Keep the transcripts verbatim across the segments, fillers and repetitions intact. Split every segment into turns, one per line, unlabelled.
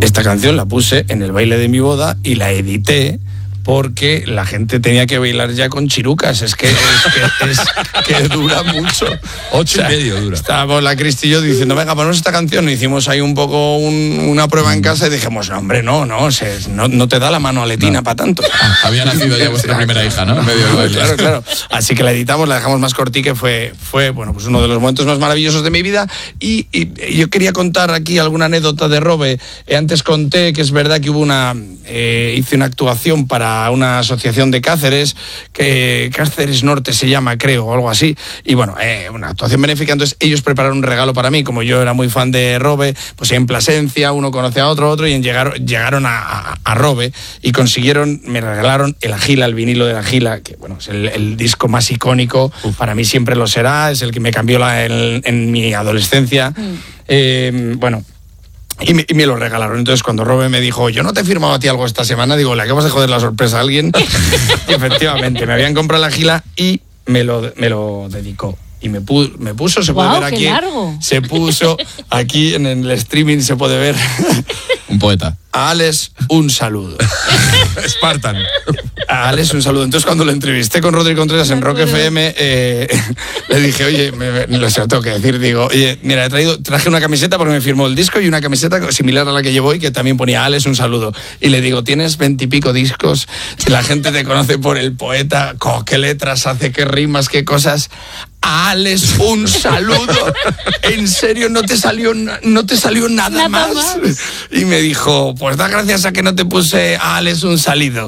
esta canción la puse en el baile de mi boda y la edité porque la gente tenía que bailar ya con chirucas. Es que, es que, es que dura mucho.
Ocho o sea, y medio dura.
Estábamos la Cristi y yo diciendo, venga, ponemos esta canción. Hicimos ahí un poco un, una prueba en casa y dijimos, no, hombre, no, no, se, no, no te da la mano aletina no. para tanto.
Ah, había nacido ya vuestra primera hija, ¿no? En medio del baile.
Claro, claro. Así que la editamos, la dejamos más cortica, que fue, fue bueno, pues uno de los momentos más maravillosos de mi vida. Y, y yo quería contar aquí alguna anécdota de Robe. Eh, antes conté que es verdad que hubo una, eh, hice una actuación para una asociación de Cáceres, que Cáceres Norte se llama, creo, o algo así, y bueno, eh, una actuación benéfica. Entonces ellos prepararon un regalo para mí, como yo era muy fan de Robe, pues en Plasencia uno conoce a otro, otro, y llegaron, llegaron a, a, a Robe y consiguieron, me regalaron el Agila, el vinilo del Agila, que bueno, es el, el disco más icónico, Uf. para mí siempre lo será, es el que me cambió la, en, en mi adolescencia. Mm. Eh, bueno, Y me, y me lo regalaron. Entonces cuando Robe me dijo, yo no te he firmado a ti algo esta semana, digo, ¿le acabas de joder la sorpresa a alguien? Y efectivamente, me habían comprado la Agila y me lo, me lo dedicó. Y me, pu me puso, se puede
wow,
ver aquí.
¡Qué largo!
Se puso aquí en el streaming, se puede ver.
Un poeta.
A Alex, un saludo.
Spartan.
A Alex, un saludo. Entonces, cuando lo entrevisté con Rodri Contreras en Rock F M, eh, le dije, oye, me, me, lo sé, tengo que decir, digo, oye, mira, he traído, traje una camiseta porque me firmó el disco y una camiseta similar a la que llevo hoy, que también ponía Alex, un saludo. Y le digo, tienes veintipico discos, la gente te conoce por el poeta, oh, qué letras hace, qué rimas, qué cosas. A Alex, un saludo. En serio, no te salió, no te salió nada, nada más. más. Y me dijo, pues da gracias a que no te puse a Alex un salido.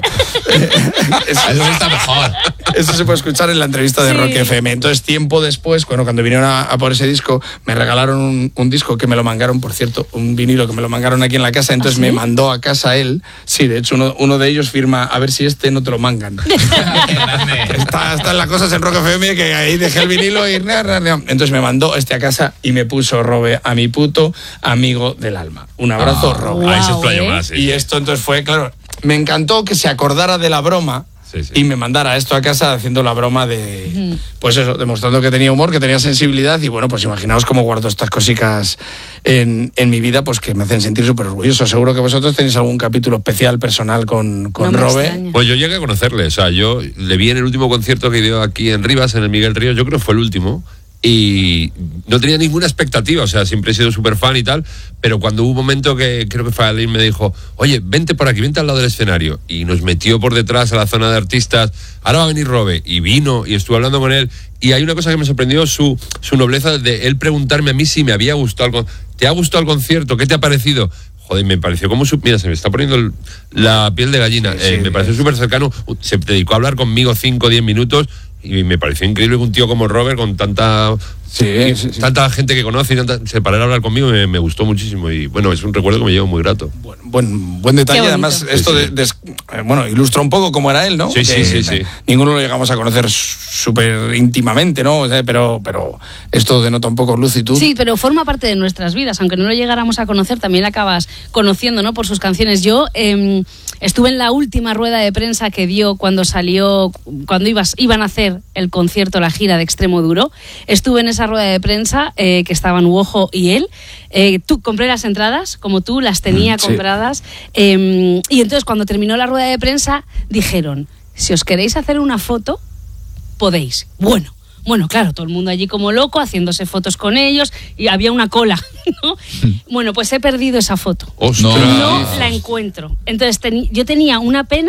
Eso, eso está mejor.
Eso se puede escuchar en la entrevista de sí. Rock F M. Entonces, tiempo después, bueno, cuando vinieron a, a por ese disco, me regalaron un, un disco que me lo mangaron, por cierto, un vinilo que me lo mangaron aquí en la casa. Entonces, ¿ah, sí? me mandó a casa él. Sí, de hecho, uno, uno de ellos firma, a ver si este no te lo mangan. está, está en las cosas en Rock F M, que ahí dejé el vinilo. Y entonces me mandó este a casa y me puso Robe, a mi puto amigo del alma. Un abrazo, ah, Robe.
Wow, ahí se explayó ¿eh? más. Sí,
y
sí.
esto entonces fue, claro, me encantó que se acordara de la broma. Sí, sí. Y me mandara esto a casa haciendo la broma de, uh-huh. pues eso, demostrando que tenía humor, que tenía sensibilidad. Y bueno, pues imaginaos cómo guardo estas cositas en, en mi vida, pues que me hacen sentir súper orgulloso. Seguro que vosotros tenéis algún capítulo especial personal con, con no Robe.
Pues yo llegué a conocerle, o sea, yo le vi en el último concierto que dio aquí en Rivas, en el Miguel Ríos, yo creo que fue el último. Y no tenía ninguna expectativa, o sea, siempre he sido súper fan y tal, pero cuando hubo un momento que creo que fue Alain me dijo, oye, vente por aquí, vente al lado del escenario, y nos metió por detrás a la zona de artistas, ahora va a venir Robe, y vino, y estuve hablando con él, y hay una cosa que me sorprendió, su, su nobleza de él preguntarme a mí si me había gustado, el, ¿te ha gustado el concierto? ¿Qué te ha parecido? Joder, me pareció como su... Mira, se me está poniendo el, la piel de gallina, sí, sí, eh, me pareció súper cercano, se dedicó a hablar conmigo cinco o diez minutos, y me pareció increíble que un tío como Robert, con tanta sí, sí, sí. tanta gente que conoce y tanta, se parara a hablar conmigo, me, me gustó muchísimo. Y bueno, es un recuerdo que me llevo muy grato.
Buen, buen, buen detalle, además, esto sí, sí. De, de, bueno, ilustra un poco cómo era él, ¿no?
Sí, sí, sí, sí.
Ninguno lo llegamos a conocer súper íntimamente, ¿no? O sea, pero, pero esto denota un poco luz y tú.
Sí, pero forma parte de nuestras vidas, aunque no lo llegáramos a conocer, también la acabas conociendo, ¿no? Por sus canciones. Yo eh, estuve en la última rueda de prensa que dio cuando salió, cuando ibas, iban a hacer el concierto, la gira de Extremo Duro. Estuve en esa rueda de prensa eh, que estaban Uojo y él. Eh, tú compré las entradas, como tú, las tenía sí. compradas. Eh, y entonces cuando terminó la rueda de prensa dijeron, si os queréis hacer una foto, podéis. Bueno. Bueno, claro, todo el mundo allí como loco, haciéndose fotos con ellos, y había una cola, ¿no? Bueno, pues he perdido esa foto.
¡Ostras!
No la encuentro. Entonces, ten, yo tenía una pena,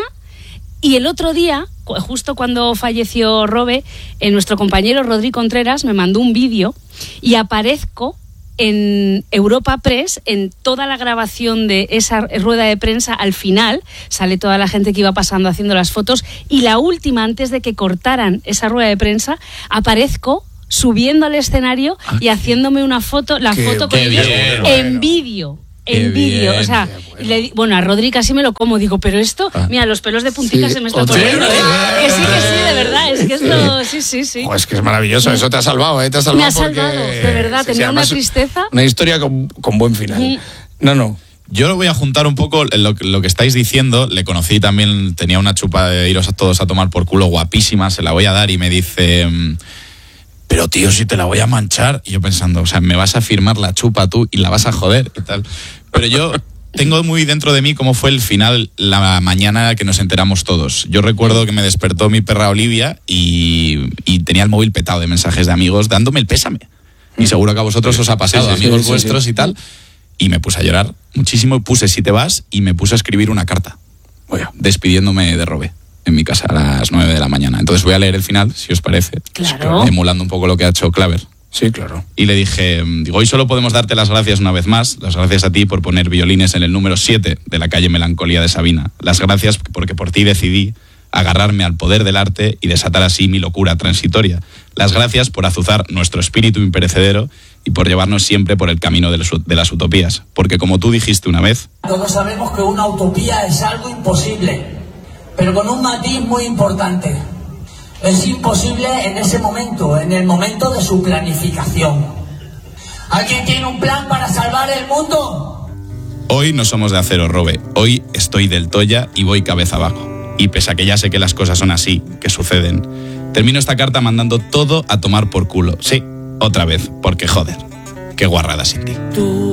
y el otro día, justo cuando falleció Robe, eh, nuestro compañero Rodri Contreras me mandó un vídeo, y aparezco en Europa Press, en toda la grabación de esa rueda de prensa, al final sale toda la gente que iba pasando haciendo las fotos, y la última, antes de que cortaran esa rueda de prensa, aparezco subiendo al escenario ah, y haciéndome una foto, la foto con ellos en vídeo. En vídeo, o sea, bueno. Le, bueno, a Rodri casi me lo como, digo, pero esto, ah. mira, los pelos de puntita sí. se me están poniendo, ¿eh? Que sí, que sí, de verdad, es que esto, sí, sí, sí.
Oh, es que es maravilloso, eso te ha salvado, ¿eh? Te ha salvado.
Me ha salvado, porque, de verdad, sí, tenía sí, una tristeza.
Una historia con, con buen final. Mm. No, no.
Yo lo voy a juntar un poco lo, lo que estáis diciendo. Le conocí también, tenía una chupa de iros a todos a tomar por culo guapísima, se la voy a dar y me dice... pero tío, si te la voy a manchar. Y yo pensando, o sea, me vas a firmar la chupa tú y la vas a joder y tal. Pero yo tengo muy dentro de mí cómo fue el final la mañana que nos enteramos todos. Yo recuerdo que me despertó mi perra Olivia y, y tenía el móvil petado de mensajes de amigos dándome el pésame. Y seguro que a vosotros os ha pasado, sí, sí, amigos sí, vuestros sí, sí. y tal. Y me puse a llorar muchísimo, puse si te vas y me puse a escribir una carta, bueno, despidiéndome de Robe en mi casa a las nueve de la mañana. Entonces voy a leer el final, si os parece,
claro.
emulando un poco lo que ha hecho Claver.
Sí, claro.
Y le dije, digo, hoy solo podemos darte las gracias una vez más, las gracias a ti por poner violines en el número siete de la calle Melancolía de Sabina, las gracias porque por ti decidí agarrarme al poder del arte y desatar así mi locura transitoria, las gracias por azuzar nuestro espíritu imperecedero y por llevarnos siempre por el camino de, los, de las utopías, porque como tú dijiste una vez...
Todos sabemos que una utopía es algo imposible, pero con un matiz muy importante. Es imposible en ese momento, en el momento de su planificación. ¿Alguien tiene un plan para salvar el mundo?
Hoy no somos de acero, Robe. Hoy estoy del Toya y voy cabeza abajo. Y pese a que ya sé que las cosas son así, que suceden, termino esta carta mandando todo a tomar por culo. Sí, otra vez, porque joder, qué guarrada sin ti. Tú